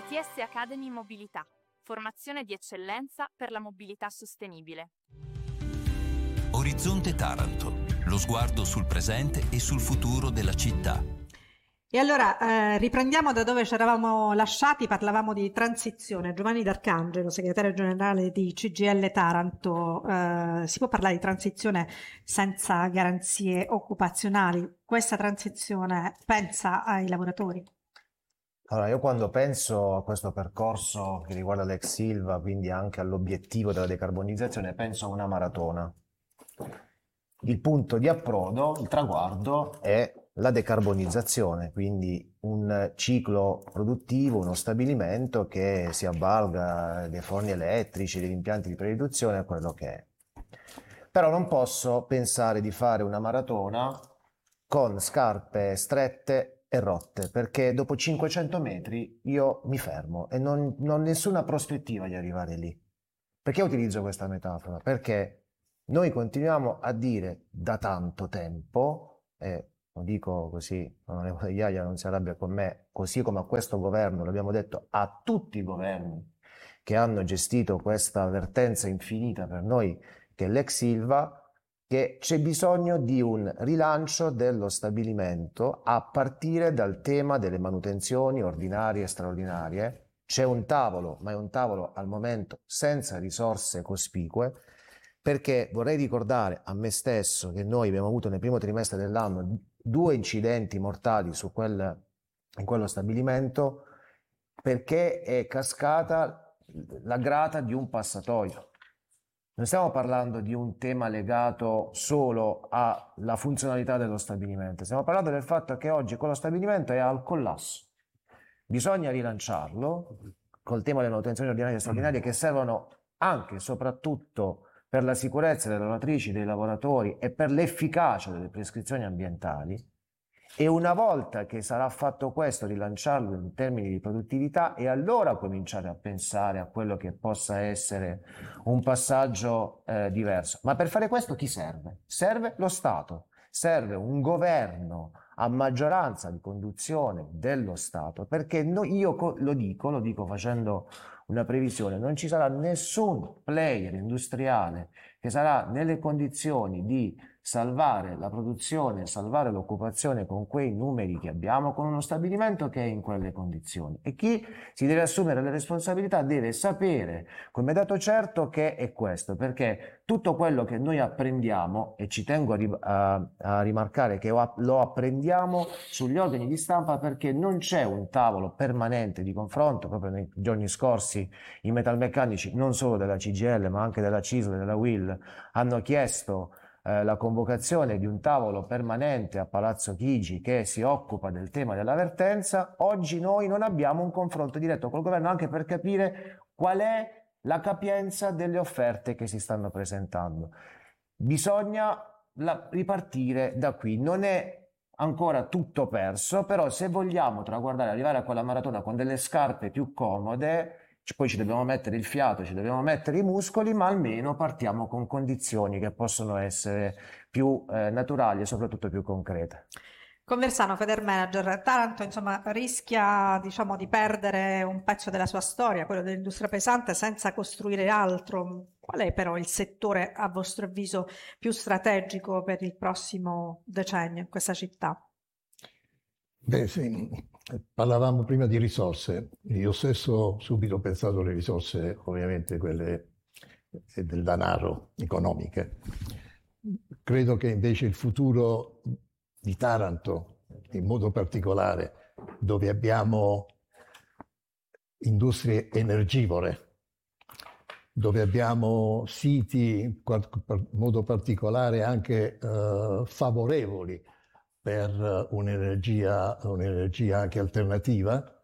ITS Academy Mobilità, formazione di eccellenza per la mobilità sostenibile. Orizzonte Taranto, lo sguardo sul presente e sul futuro della città. E allora riprendiamo da dove ci eravamo lasciati, parlavamo di transizione. Giovanni D'Arcangelo, segretario generale di CGIL Taranto, si può parlare di transizione senza garanzie occupazionali? Questa transizione pensa ai lavoratori? Allora, io quando penso a questo percorso che riguarda l'ex Ilva, quindi anche all'obiettivo della decarbonizzazione, penso a una maratona. Il punto di approdo, il traguardo è la decarbonizzazione, quindi un ciclo produttivo, uno stabilimento che si avvalga dei forni elettrici, degli impianti di preriduzione, quello che è. Però non posso pensare di fare una maratona con scarpe strette e rotte, perché dopo 500 metri io mi fermo e non ho nessuna prospettiva di arrivare lì. Perché utilizzo questa metafora? Perché noi continuiamo a dire da tanto tempo, e lo dico così, l'onorevole Iaia non si arrabbia con me, così come a questo governo, l'abbiamo detto a tutti i governi che hanno gestito questa vertenza infinita per noi, che è l'ex Ilva, che c'è bisogno di un rilancio dello stabilimento a partire dal tema delle manutenzioni ordinarie e straordinarie. C'è un tavolo, ma è un tavolo al momento senza risorse cospicue, perché vorrei ricordare a me stesso che noi abbiamo avuto nel primo trimestre dell'anno 2 incidenti mortali in quello stabilimento, perché è cascata la grata di un passatoio. Non stiamo parlando di un tema legato solo alla funzionalità dello stabilimento, stiamo parlando del fatto che oggi quello stabilimento è al collasso. Bisogna rilanciarlo col tema delle manutenzioni ordinarie e straordinarie che servono anche e soprattutto per la sicurezza delle lavoratrici, dei lavoratori e per l'efficacia delle prescrizioni ambientali. E una volta che sarà fatto questo, rilanciarlo in termini di produttività e allora cominciare a pensare a quello che possa essere un passaggio diverso. Ma per fare questo chi serve? Serve lo Stato, serve un governo a maggioranza di conduzione dello Stato, perché io lo dico facendo una previsione, non ci sarà nessun player industriale che sarà nelle condizioni di salvare la produzione, salvare l'occupazione con quei numeri che abbiamo, con uno stabilimento che è in quelle condizioni. E chi si deve assumere le responsabilità deve sapere come dato certo che è questo, perché tutto quello che noi apprendiamo, e ci tengo a rimarcare che lo apprendiamo sugli organi di stampa, perché non c'è un tavolo permanente di confronto. Proprio nei giorni scorsi i metalmeccanici, non solo della CGIL ma anche della CISL e della UIL, hanno chiesto la convocazione di un tavolo permanente a Palazzo Chigi che si occupa del tema della vertenza. Oggi noi non abbiamo un confronto diretto col governo anche per capire qual è la capienza delle offerte che si stanno presentando. Bisogna ripartire da qui, non è ancora tutto perso, però se vogliamo traguardare, arrivare a quella maratona con delle scarpe più comode, poi ci dobbiamo mettere il fiato, ci dobbiamo mettere i muscoli, ma almeno partiamo con condizioni che possono essere più naturali e soprattutto più concrete. Conversano, Federmanager. Taranto, insomma, rischia, di perdere un pezzo della sua storia, quello dell'industria pesante, senza costruire altro. Qual è però il settore, a vostro avviso, più strategico per il prossimo decennio in questa città? Beh, sì, parlavamo prima di risorse. Io stesso ho subito pensato alle risorse, ovviamente quelle del denaro, economiche. Credo che invece il futuro di Taranto, in modo particolare, dove abbiamo industrie energivore, dove abbiamo siti in modo particolare anche favorevoli per un'energia anche alternativa,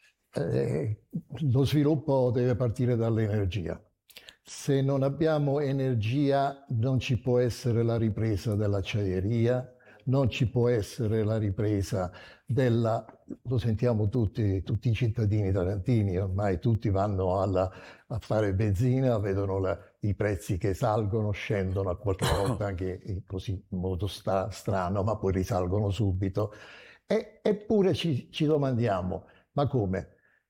lo sviluppo deve partire dall'energia. Se non abbiamo energia non ci può essere la ripresa dell'acciaieria, non ci può essere la ripresa lo sentiamo tutti i cittadini tarantini, ormai tutti vanno a fare benzina, vedono i prezzi che salgono, scendono a qualche volta anche così in modo strano, ma poi risalgono subito. Eppure ci domandiamo, ma come?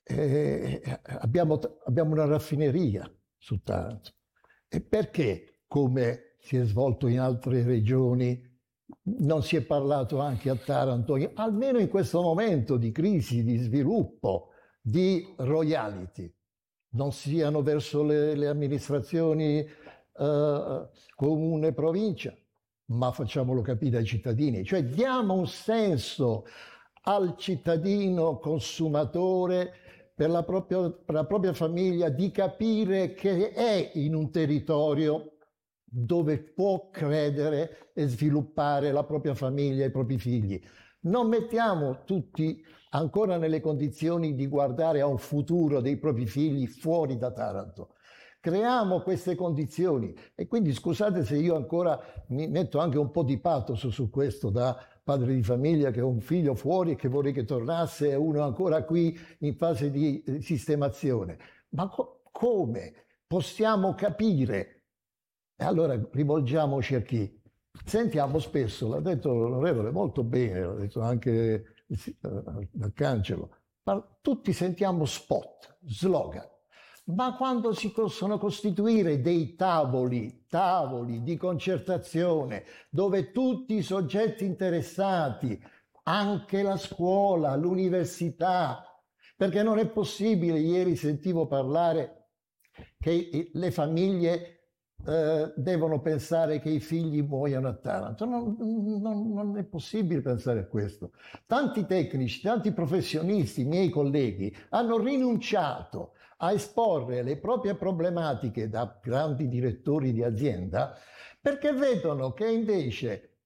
abbiamo una raffineria su Taranto. E perché, come si è svolto in altre regioni, non si è parlato anche a Taranto, almeno in questo momento di crisi, di sviluppo, di royalty? Non siano verso le amministrazioni comune e provincia, ma facciamolo capire ai cittadini, cioè diamo un senso al cittadino consumatore per la propria famiglia di capire che è in un territorio dove può credere e sviluppare la propria famiglia e i propri figli. Non mettiamo tutti ancora nelle condizioni di guardare a un futuro dei propri figli fuori da Taranto. Creiamo queste condizioni e quindi scusate se io ancora mi metto anche un po' di pathos su questo, da padre di famiglia che ho un figlio fuori e che vorrei che tornasse e uno ancora qui in fase di sistemazione. Ma come possiamo capire? E allora rivolgiamoci a chi? Sentiamo spesso, l'ha detto l'onorevole molto bene, l'ha detto anche Arcangelo, ma tutti sentiamo spot, slogan. Ma quando si possono costituire dei tavoli di concertazione dove tutti i soggetti interessati, anche la scuola, l'università, perché non è possibile, ieri sentivo parlare che le famiglie devono pensare che i figli muoiano a Taranto. Non è possibile pensare a questo. Tanti tecnici, tanti professionisti, miei colleghi, hanno rinunciato a esporre le proprie problematiche da grandi direttori di azienda perché vedono che invece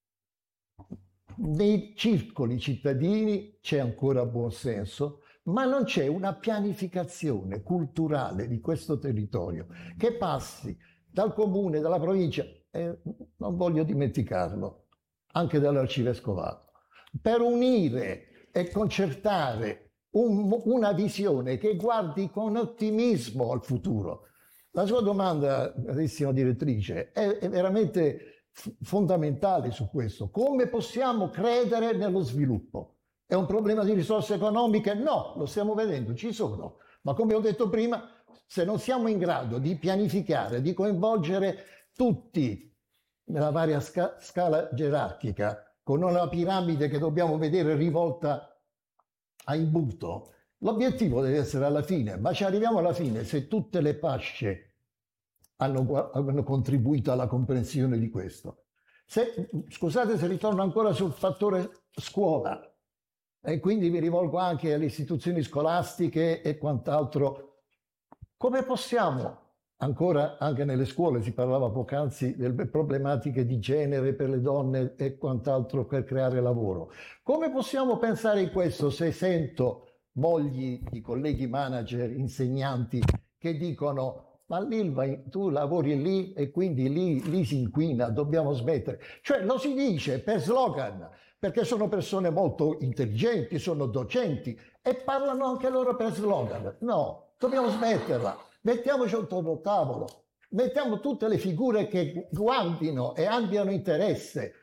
nei circoli cittadini c'è ancora buon senso, ma non c'è una pianificazione culturale di questo territorio che passi dal comune, dalla provincia, e non voglio dimenticarlo, anche dall'arcivescovato, per unire e concertare una visione che guardi con ottimismo al futuro. La sua domanda, carissima direttrice, è veramente fondamentale su questo. Come possiamo credere nello sviluppo? È un problema di risorse economiche? No, lo stiamo vedendo, ci sono. Ma come ho detto prima, se non siamo in grado di pianificare, di coinvolgere tutti nella varia scala gerarchica, con una piramide che dobbiamo vedere rivolta a imbuto, l'obiettivo deve essere alla fine, ma ci arriviamo alla fine se tutte le fasce hanno contribuito alla comprensione di questo. Scusate se ritorno ancora sul fattore scuola, e quindi mi rivolgo anche alle istituzioni scolastiche e quant'altro. Come possiamo, ancora anche nelle scuole si parlava poc'anzi delle problematiche di genere per le donne e quant'altro per creare lavoro, come possiamo pensare in questo se sento mogli di colleghi manager, insegnanti che dicono ma l'Ilva tu lavori lì e quindi lì si inquina, dobbiamo smettere. Cioè lo si dice per slogan, perché sono persone molto intelligenti, sono docenti e parlano anche loro per slogan. No, dobbiamo smetterla, mettiamoci attorno al tavolo, mettiamo tutte le figure che guardino e abbiano interesse.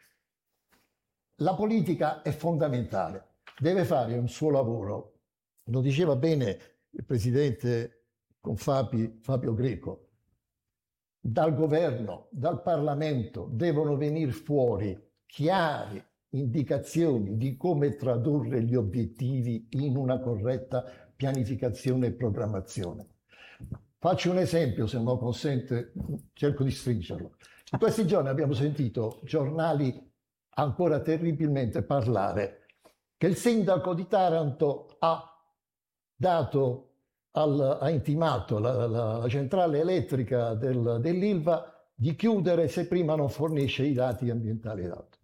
La politica è fondamentale, deve fare un suo lavoro. Lo diceva bene il presidente con Fabio Greco. Dal governo, dal Parlamento devono venire fuori chiare indicazioni di come tradurre gli obiettivi in una corretta pianificazione e programmazione. Faccio un esempio, se me lo consente, cerco di stringerlo. In questi giorni abbiamo sentito giornali ancora terribilmente parlare che il sindaco di Taranto ha intimato la centrale elettrica dell'Ilva di chiudere se prima non fornisce i dati ambientali ed altro.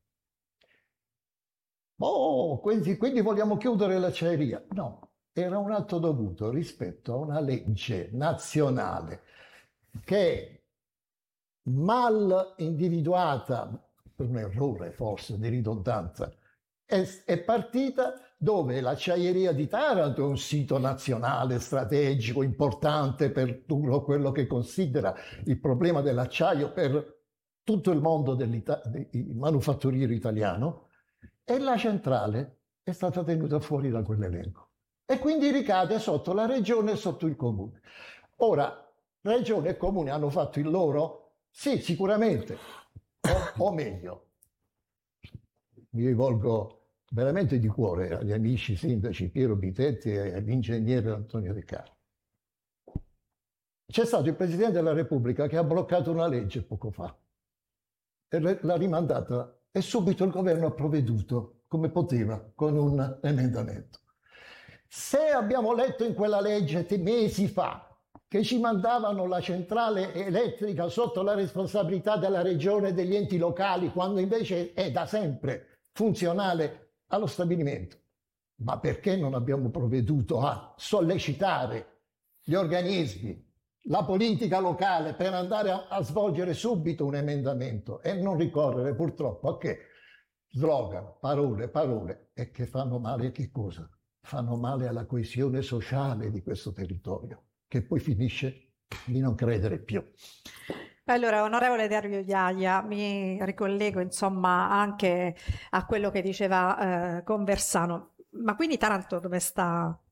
Oh, quindi vogliamo chiudere l'acciaieria? No, era un atto dovuto rispetto a una legge nazionale che mal individuata, per un errore forse di ridondanza, è partita dove l'acciaieria di Taranto è un sito nazionale strategico importante per tutto quello che considera il problema dell'acciaio per tutto il mondo del manufatturiero italiano, e la centrale è stata tenuta fuori da quell'elenco. e quindi ricade sotto la regione e sotto il comune. Ora, regione e comune hanno fatto il loro? Sì, sicuramente, o meglio. Mi rivolgo veramente di cuore agli amici sindaci Piero Bitetti e all'ingegnere Antonio De Carlo. C'è stato il Presidente della Repubblica che ha bloccato una legge poco fa e l'ha rimandata e subito il governo ha provveduto come poteva con un emendamento. Se abbiamo letto in quella legge mesi fa che ci mandavano la centrale elettrica sotto la responsabilità della regione e degli enti locali, quando invece è da sempre funzionale allo stabilimento, ma perché non abbiamo provveduto a sollecitare gli organismi, la politica locale per andare a svolgere subito un emendamento e non ricorrere purtroppo a che? Slogan, parole, e che fanno male a che cosa? Fanno male alla coesione sociale di questo territorio, che poi finisce di non credere più. Allora, onorevole Dario Iaia, mi ricollego insomma anche a quello che diceva Conversano. Ma quindi Taranto dove sta